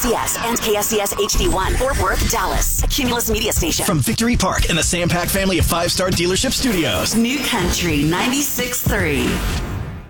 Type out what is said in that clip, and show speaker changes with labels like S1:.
S1: KSCS and KSCS HD1, Fort Worth, Dallas. A Cumulus Media Station.
S2: From Victory Park and the Sampak family of 5-star dealership studios.
S1: New Country 96.3.